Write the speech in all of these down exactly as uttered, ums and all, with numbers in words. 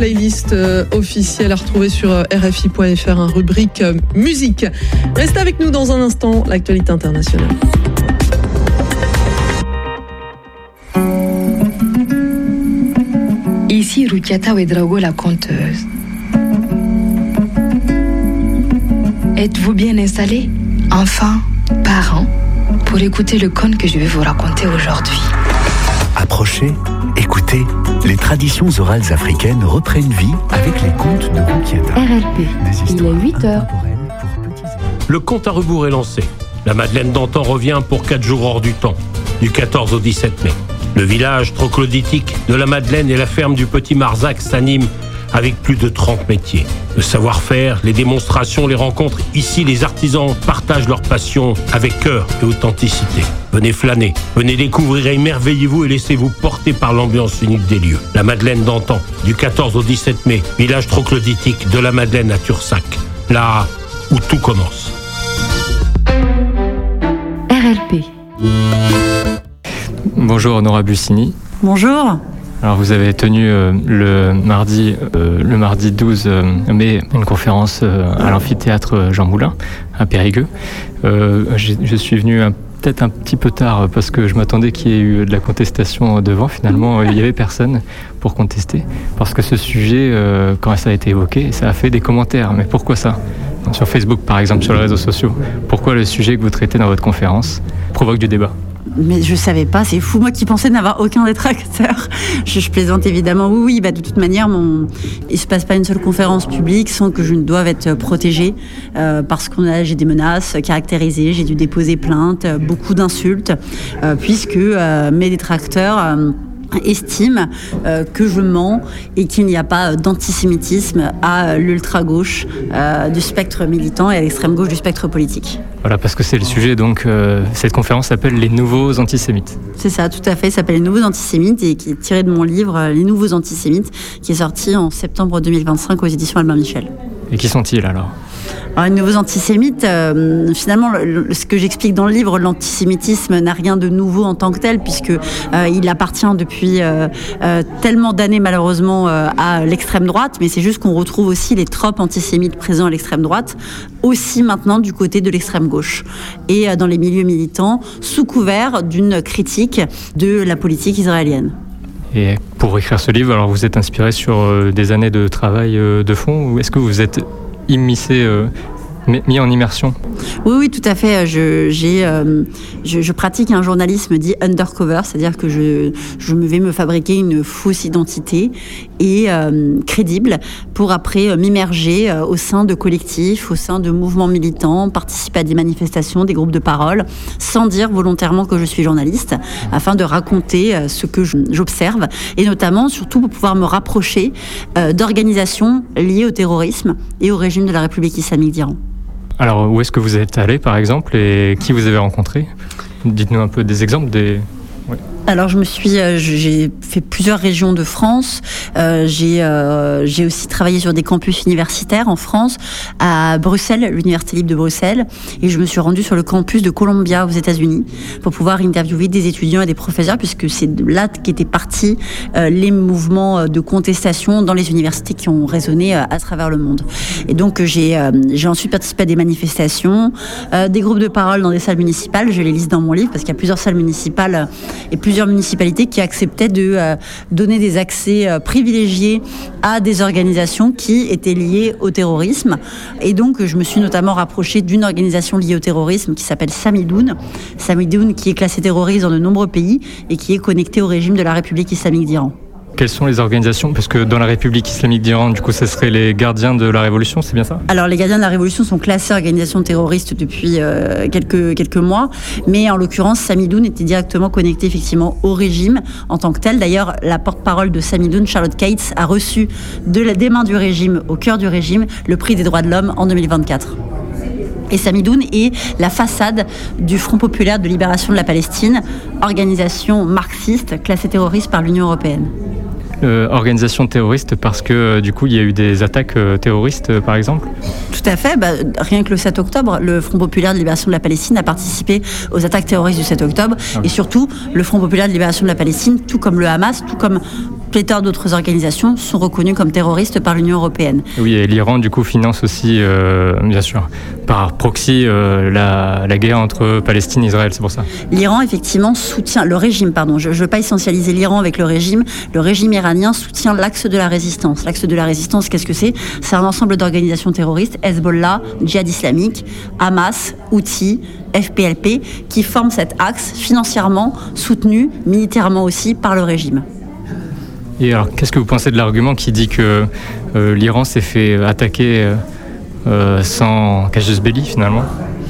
Playlist euh, officielle à retrouver sur euh, R F I point F R, un rubrique euh, musique. Restez avec nous dans un instant, l'actualité internationale. Ici Rukiata Ouedraogo, la conteuse. Êtes-vous bien installés, enfants, parents, pour écouter le conte que je vais vous raconter aujourd'hui? Approchez, écoutez, les traditions orales africaines reprennent vie avec les contes de Rukiata. R L P, il est huit heures. Le compte à rebours est lancé. La Madeleine d'antan revient pour quatre jours hors du temps, du quatorze au dix-sept mai. Le village troglodytique de la Madeleine et la ferme du Petit Marzac s'animent avec plus de trente métiers. Le savoir-faire, les démonstrations, les rencontres, ici les artisans partagent leur passion avec cœur et authenticité. Venez flâner, venez découvrir, émerveillez-vous et laissez-vous porter par l'ambiance unique des lieux. La Madeleine d'antan, du quatorze au dix-sept mai, village troglodytique de la Madeleine à Tursac, là où tout commence. R L P. Bonjour Nora Bussini. Bonjour. Alors vous avez tenu euh, le mardi euh, le mardi douze mai une conférence euh, à l'amphithéâtre Jean Moulin à Périgueux. Euh, je suis venu un, peut-être un petit peu tard parce que je m'attendais qu'il y ait eu de la contestation devant. Finalement, il n'y avait personne pour contester parce que ce sujet, euh, quand ça a été évoqué, ça a fait des commentaires. Mais pourquoi ça ? Sur Facebook par exemple, sur les réseaux sociaux. Pourquoi le sujet que vous traitez dans votre conférence provoque du débat ? Mais je savais pas, c'est fou, moi qui pensais n'avoir aucun détracteur. Je, je plaisante évidemment, oui, oui, bah de toute manière, mon... il se passe pas une seule conférence publique sans que je ne doive être protégée, euh, parce qu'on a, j'ai des menaces caractérisées, j'ai dû déposer plainte, euh, beaucoup d'insultes, euh, puisque euh, mes détracteurs euh, estime euh, que je mens et qu'il n'y a pas d'antisémitisme à l'ultra-gauche euh, du spectre militant et à l'extrême-gauche du spectre politique. Voilà, parce que c'est le sujet, donc euh, cette conférence s'appelle « Les nouveaux antisémites ». C'est ça, tout à fait, ça s'appelle « Les nouveaux antisémites » et qui est tiré de mon livre « Les nouveaux antisémites » qui est sorti en septembre deux mille vingt-cinq aux éditions Albin Michel. Et qui sont-ils alors ? Alors, les nouveaux antisémites, euh, finalement, le, le, ce que j'explique dans le livre, l'antisémitisme n'a rien de nouveau en tant que tel, puisque euh, il appartient depuis euh, euh, tellement d'années, malheureusement, euh, à l'extrême droite, mais c'est juste qu'on retrouve aussi les tropes antisémites présents à l'extrême droite, aussi maintenant du côté de l'extrême gauche, et euh, dans les milieux militants, sous couvert d'une critique de la politique israélienne. Et pour écrire ce livre, alors vous êtes inspiré sur euh, des années de travail euh, de fond, ou est-ce que vous êtes immiscé, euh, mis en immersion? Oui, oui, tout à fait. Je, j'ai, euh, je, je pratique un journalisme dit undercover, c'est-à-dire que je, je vais me fabriquer une fausse identité et euh, crédible pour après euh, m'immerger euh, au sein de collectifs, au sein de mouvements militants, participer à des manifestations, des groupes de parole, sans dire volontairement que je suis journaliste, afin de raconter euh, ce que je, j'observe, et notamment, surtout, pour pouvoir me rapprocher euh, d'organisations liées au terrorisme et au régime de la République islamique d'Iran. Alors, où est-ce que vous êtes allé, par exemple, et qui vous avez rencontré ? Dites-nous un peu des exemples des... Ouais. Alors, je me suis, euh, j'ai fait plusieurs régions de France. Euh, j'ai, euh, j'ai aussi travaillé sur des campus universitaires en France, à Bruxelles, l'Université libre de Bruxelles, et je me suis rendue sur le campus de Columbia aux États-Unis pour pouvoir interviewer des étudiants et des professeurs, puisque c'est là qu'étaient partis euh, les mouvements de contestation dans les universités qui ont résonné euh, à travers le monde. Et donc, j'ai, euh, j'ai ensuite participé à des manifestations, euh, des groupes de parole dans des salles municipales. Je les liste dans mon livre parce qu'il y a plusieurs salles municipales et plusieurs municipalités qui acceptaient de euh, donner des accès euh, privilégiés à des organisations qui étaient liées au terrorisme. Et donc, je me suis notamment rapprochée d'une organisation liée au terrorisme qui s'appelle Samidoun. Samidoun qui est classée terroriste dans de nombreux pays et qui est connectée au régime de la République islamique d'Iran. Quelles sont les organisations ? Parce que dans la République islamique d'Iran, du coup, ce serait les gardiens de la Révolution, c'est bien ça ? Alors, les gardiens de la Révolution sont classés organisations terroristes depuis euh, quelques, quelques mois, mais en l'occurrence, Samidoun était directement connecté effectivement au régime en tant que tel. D'ailleurs, la porte-parole de Samidoun, Charlotte Cates, a reçu de la, des mains du régime, au cœur du régime, le prix des droits de l'homme en deux mille vingt-quatre. Et Samidoun est la façade du Front populaire de libération de la Palestine, organisation marxiste classée terroriste par l'Union européenne. Euh, organisation terroriste parce que euh, du coup il y a eu des attaques euh, terroristes euh, par exemple ? Tout à fait, bah, rien que le sept octobre, le Front populaire de libération de la Palestine a participé aux attaques terroristes du sept octobre, ah oui. Et surtout le Front populaire de libération de la Palestine, tout comme le Hamas, tout comme pléthore d'autres organisations sont reconnues comme terroristes par l'Union européenne. Oui, et l'Iran, du coup, finance aussi, euh, bien sûr, par proxy, euh, la, la guerre entre Palestine et Israël, c'est pour ça. L'Iran, effectivement, soutient, le régime, pardon, je ne veux pas essentialiser l'Iran avec le régime, le régime iranien soutient l'axe de la résistance. L'axe de la résistance, qu'est-ce que c'est ? C'est un ensemble d'organisations terroristes, Hezbollah, Djihad islamique, Hamas, Houthi, F P L P, qui forment cet axe financièrement soutenu, militairement aussi, par le régime. Et alors, qu'est-ce que vous pensez de l'argument qui dit que euh, l'Iran s'est fait attaquer euh, euh, sans casus belli, finalement ?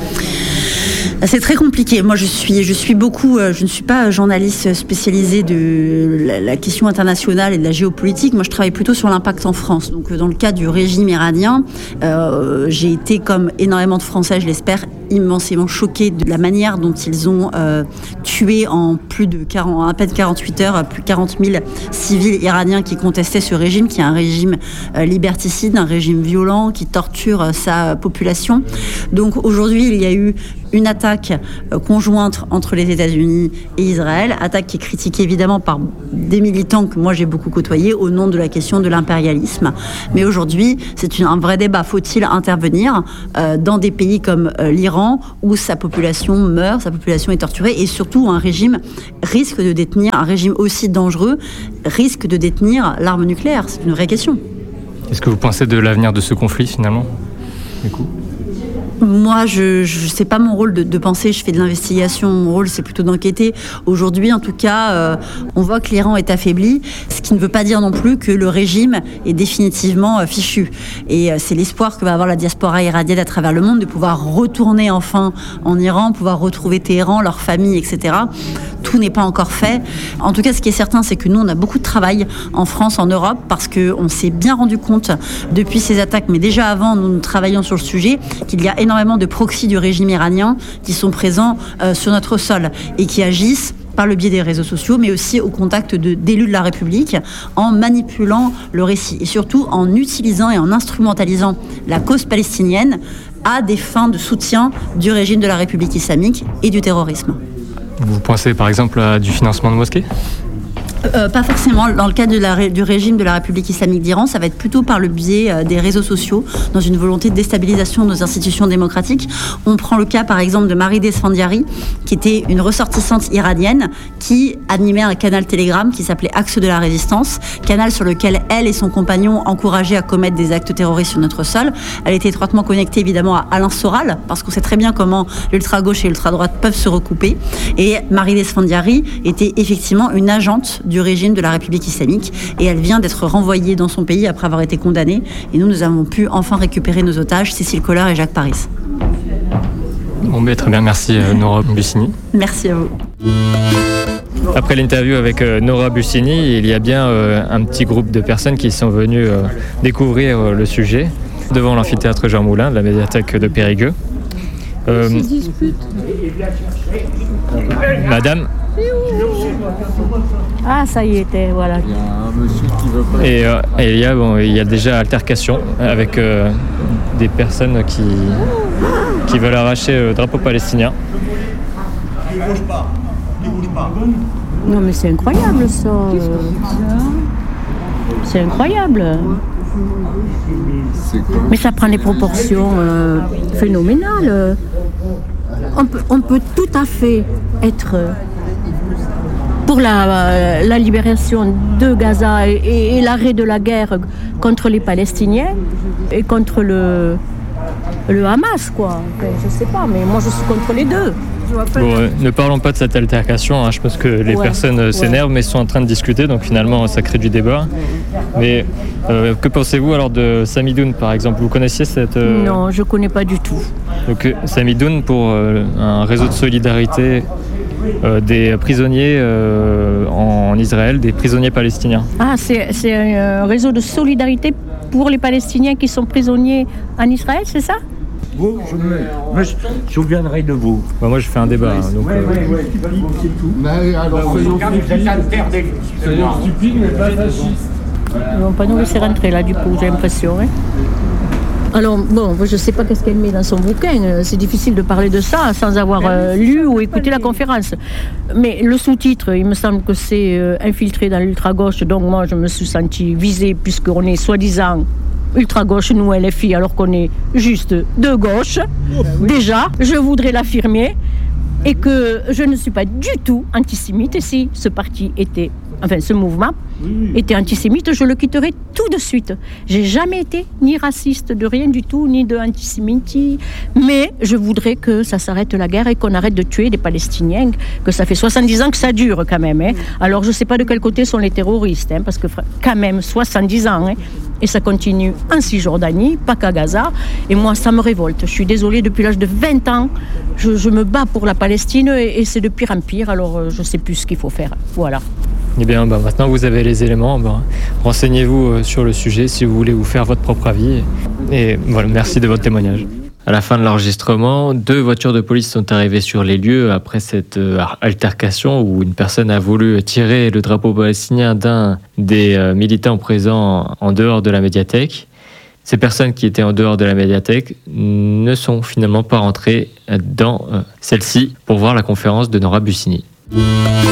C'est très compliqué. Moi, je suis, je suis beaucoup. Je ne suis pas journaliste spécialisée de la, la question internationale et de la géopolitique. Moi, je travaille plutôt sur l'impact en France. Donc, dans le cas du régime iranien, euh, j'ai été, comme énormément de Français, je l'espère, immensément choquée de la manière dont ils ont euh, tué en plus de quarante, à peine quarante-huit heures, plus de quarante mille civils iraniens qui contestaient ce régime, qui est un régime euh, liberticide, un régime violent qui torture euh, sa population. Donc, aujourd'hui, il y a eu une attaque conjointe entre les États-Unis et Israël, attaque qui est critiquée évidemment par des militants que moi j'ai beaucoup côtoyés au nom de la question de l'impérialisme. Mais aujourd'hui, c'est une, un vrai débat. Faut-il intervenir euh, dans des pays comme euh, l'Iran où sa population meurt, sa population est torturée et surtout un régime risque de détenir, un régime aussi dangereux, risque de détenir l'arme nucléaire. C'est une vraie question. Qu'est-ce que vous pensez de l'avenir de ce conflit finalement, du coup ? Moi, je, je c'est pas mon rôle de, de penser. Je fais de l'investigation. Mon rôle, c'est plutôt d'enquêter. Aujourd'hui, en tout cas, euh, on voit que l'Iran est affaibli, ce qui ne veut pas dire non plus que le régime est définitivement euh, fichu. Et euh, c'est l'espoir que va avoir la diaspora iranienne à travers le monde de pouvoir retourner enfin en Iran, pouvoir retrouver Téhéran, leur famille, et cetera. Tout n'est pas encore fait. En tout cas, ce qui est certain, c'est que nous, on a beaucoup de travail en France, en Europe, parce que on s'est bien rendu compte depuis ces attaques, mais déjà avant, nous, nous travaillions sur le sujet, qu'il y a énormément de proxys du régime iranien qui sont présents euh, sur notre sol et qui agissent par le biais des réseaux sociaux, mais aussi au contact de, d'élus de la République, en manipulant le récit et surtout en utilisant et en instrumentalisant la cause palestinienne à des fins de soutien du régime de la République islamique et du terrorisme. Vous pensez par exemple à du financement de mosquées ? Euh, pas forcément. Dans le cadre de la, du régime de la République islamique d'Iran, ça va être plutôt par le biais euh, des réseaux sociaux, dans une volonté de déstabilisation de nos institutions démocratiques. On prend le cas, par exemple, de Marie Desfandiari, qui était une ressortissante iranienne, qui animait un canal Telegram qui s'appelait Axe de la Résistance, canal sur lequel elle et son compagnon encourageaient à commettre des actes terroristes sur notre sol. Elle était étroitement connectée, évidemment, à Alain Soral, parce qu'on sait très bien comment l'ultra-gauche et l'ultra-droite peuvent se recouper. Et Marie Desfandiari était effectivement une agente du régime de la République islamique et elle vient d'être renvoyée dans son pays après avoir été condamnée et nous, nous avons pu enfin récupérer nos otages, Cécile Collard et Jacques Paris. Bon, mais très bien, merci Nora Bussini. Merci à vous. Après l'interview avec euh, Nora Bussini, il y a bien euh, un petit groupe de personnes qui sont venues euh, découvrir euh, le sujet devant l'amphithéâtre Jean Moulin de la médiathèque de Périgueux. Euh, Madame. Ah, ça y était, voilà. Il y a un monsieur qui veut pas... Et, euh, et il, y a, bon, il y a déjà altercation avec euh, des personnes qui, qui veulent arracher le drapeau palestinien. Il bouge pas. Il bouge pas. Non, mais c'est incroyable, ça. C'est incroyable. Mais ça prend des proportions euh, phénoménales. On peut, on peut tout à fait être pour la, la libération de Gaza et, et, et l'arrêt de la guerre contre les Palestiniens et contre le, le Hamas, quoi. Enfin, je sais pas, mais moi je suis contre les deux. Bon, euh, ne parlons pas de cette altercation, hein. Je pense que les ouais, personnes euh, s'énervent, ouais. mais sont en train de discuter, donc finalement ça crée du débat. Mais euh, que pensez-vous alors de Samidoun, par exemple ? Vous connaissiez cette... Euh... Non, je ne connais pas du tout. Donc Samidoun, pour euh, un réseau de solidarité euh, des prisonniers euh, en Israël, des prisonniers palestiniens. Ah, c'est, c'est un réseau de solidarité pour les Palestiniens qui sont prisonniers en Israël, c'est ça ? Vous, je me, me souviendrai de vous. Bah moi, je fais un débat. Hein, donc, oui, euh... oui, oui, c'est tout. Mais alors, soyons stupides, soyons stupides, mais pas fascistes. Ils vont pas nous laisser rentrer là, du coup, j'ai l'impression. Hein. Alors, bon, je ne sais pas qu'est-ce qu'elle met dans son bouquin. C'est difficile de parler de ça sans avoir euh, lu ou écouté la conférence. Mais le sous-titre, il me semble que c'est euh, infiltré dans l'ultra-gauche. Donc, moi, je me suis sentie visée puisqu'on est soi-disant ultra-gauche, nous, L F I, alors qu'on est juste de gauche. Déjà, je voudrais l'affirmer. Et que je ne suis pas du tout antisémite. Et si ce parti était, enfin ce mouvement était antisémite, je le quitterais tout de suite. J'ai jamais été ni raciste de rien du tout, ni de antisémite. Mais je voudrais que ça s'arrête la guerre et qu'on arrête de tuer des Palestiniens, que ça fait soixante-dix ans que ça dure quand même. Hein. Alors je ne sais pas de quel côté sont les terroristes, hein, parce que quand même soixante-dix ans, hein, et ça continue en Cisjordanie, pas qu'à Gaza. Et moi, ça me révolte. Je suis désolée, depuis l'âge de vingt ans, je, je me bats pour la Palestine et, et c'est de pire en pire. Alors je ne sais plus ce qu'il faut faire. Voilà. Eh bien, bah, maintenant vous avez les éléments. Bah, renseignez-vous euh, sur le sujet si vous voulez vous faire votre propre avis. Et, et voilà, merci de votre témoignage. À la fin de l'enregistrement, deux voitures de police sont arrivées sur les lieux après cette euh, altercation où une personne a voulu tirer le drapeau palestinien d'un des euh, militants présents en dehors de la médiathèque. Ces personnes qui étaient en dehors de la médiathèque ne sont finalement pas rentrées dans euh, celle-ci pour voir la conférence de Nora Bussini.